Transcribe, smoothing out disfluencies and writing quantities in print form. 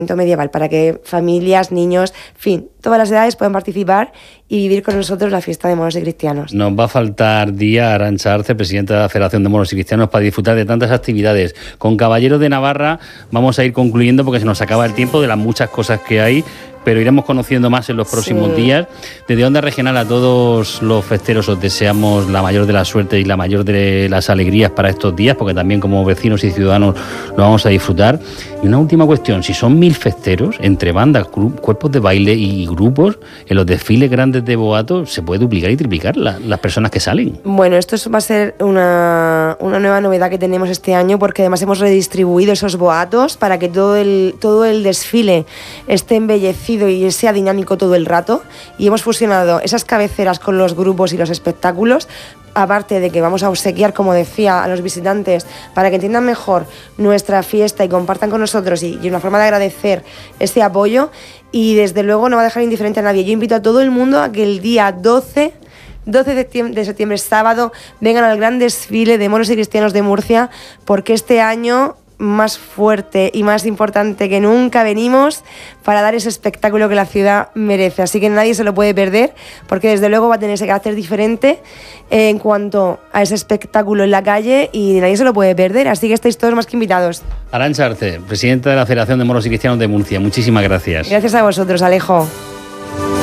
medieval, para que familias, niños, en fin, todas las edades puedan participar y vivir con nosotros la fiesta de moros y cristianos. Nos va a faltar día, Arantxa Arce, presidenta de la Federación de Moros y Cristianos, para disfrutar de tantas actividades. Con Caballeros de Navarra vamos a ir concluyendo porque se nos acaba el tiempo de las muchas cosas que hay, pero iremos conociendo más en los próximos días. Desde Onda Regional a todos los festeros os deseamos la mayor de las suertes y la mayor de las alegrías para estos días, porque también como vecinos y ciudadanos lo vamos a disfrutar. Y una última cuestión, si son 1000 festeros, entre bandas, cuerpos de baile y grupos, en los desfiles grandes de boato se puede duplicar y triplicar las personas que salen. Bueno, esto va a ser una nueva novedad que tenemos este año, porque además hemos redistribuido esos boatos para que todo el desfile esté embellecido y sea dinámico todo el rato, y hemos fusionado esas cabeceras con los grupos y los espectáculos, aparte de que vamos a obsequiar, como decía, a los visitantes para que entiendan mejor nuestra fiesta y compartan con nosotros, y una forma de agradecer ese apoyo, y desde luego no va a dejar indiferente a nadie. Yo invito a todo el mundo a que el día 12 de septiembre, sábado, vengan al gran desfile de moros y cristianos de Murcia, porque este año más fuerte y más importante que nunca venimos para dar ese espectáculo que la ciudad merece. Así que nadie se lo puede perder, porque desde luego va a tener ese carácter diferente en cuanto a ese espectáculo en la calle, y nadie se lo puede perder. Así que estáis todos más que invitados. Arantxa Arce, presidenta de la Federación de Moros y Cristianos de Murcia, muchísimas gracias. Gracias a vosotros, Alejo.